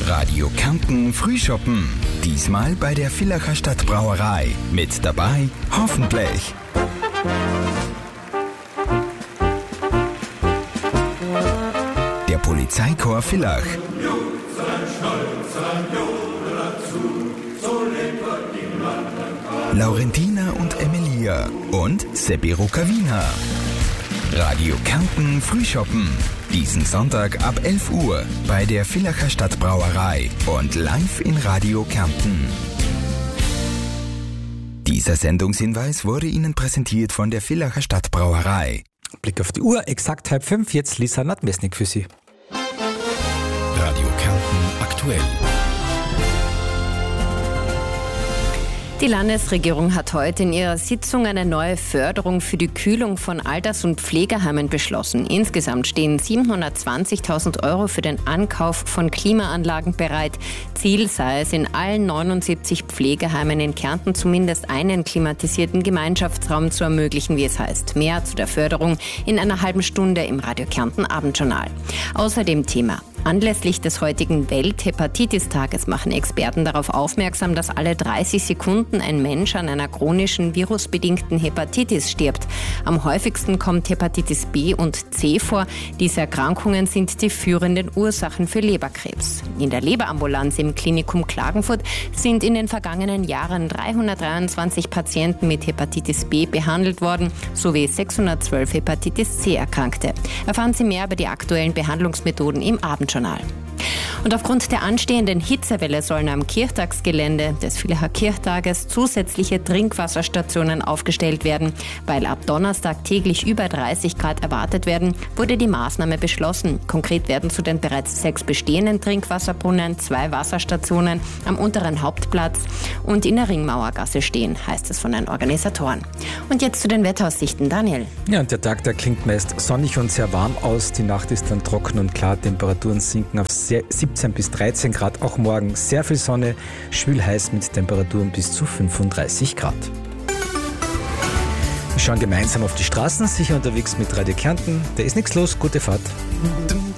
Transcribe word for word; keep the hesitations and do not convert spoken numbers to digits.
Radio Kärnten Frühschoppen. Diesmal bei der Villacher Stadtbrauerei. Mit dabei hoffentlich der Polizeikorps Villach, Laurentina und Emilia und Seppi Rukavina. Radio Kärnten Frühschoppen. Diesen Sonntag ab elf Uhr bei der Villacher Stadtbrauerei und live in Radio Kärnten. Dieser Sendungshinweis wurde Ihnen präsentiert von der Villacher Stadtbrauerei. Blick auf die Uhr, exakt halb fünf, jetzt Lisa Nadmesnik für Sie. Radio Kärnten aktuell. Die Landesregierung hat heute in ihrer Sitzung eine neue Förderung für die Kühlung von Alters- und Pflegeheimen beschlossen. Insgesamt stehen siebenhundertzwanzigtausend Euro für den Ankauf von Klimaanlagen bereit. Ziel sei es, in allen neunundsiebzig Pflegeheimen in Kärnten zumindest einen klimatisierten Gemeinschaftsraum zu ermöglichen, wie es heißt. Mehr zu der Förderung in einer halben Stunde im Radio Kärnten Abendjournal. Außerdem Thema: Anlässlich des heutigen Welt-Hepatitis-Tages machen Experten darauf aufmerksam, dass alle dreißig Sekunden ein Mensch an einer chronischen virusbedingten Hepatitis stirbt. Am häufigsten kommt Hepatitis B und C vor. Diese Erkrankungen sind die führenden Ursachen für Leberkrebs. In der Leberambulanz im Klinikum Klagenfurt sind in den vergangenen Jahren dreihundertdreiundzwanzig Patienten mit Hepatitis B behandelt worden, sowie sechshundertzwölf Hepatitis C Erkrankte. Erfahren Sie mehr über die aktuellen Behandlungsmethoden im Abendjournal. Und aufgrund der anstehenden Hitzewelle sollen am Kirchtagsgelände des Villacher Kirchtages zusätzliche Trinkwasserstationen aufgestellt werden. Weil ab Donnerstag täglich über dreißig Grad erwartet werden, wurde die Maßnahme beschlossen. Konkret werden zu den bereits sechs bestehenden Trinkwasserbrunnen zwei Wasserstationen am unteren Hauptplatz und in der Ringmauergasse stehen, heißt es von den Organisatoren. Und jetzt zu den Wetteraussichten. Daniel. Ja, und der Tag, der klingt meist sonnig und sehr warm aus. Die Nacht ist dann trocken und klar. Temperaturen sinken auf siebzehn bis dreizehn Grad. Auch morgen sehr viel Sonne, schwül heiß mit Temperaturen bis zu fünfunddreißig Grad. Wir schauen gemeinsam auf die Straßen, sicher unterwegs mit Radio Kärnten. Da ist nichts los, gute Fahrt.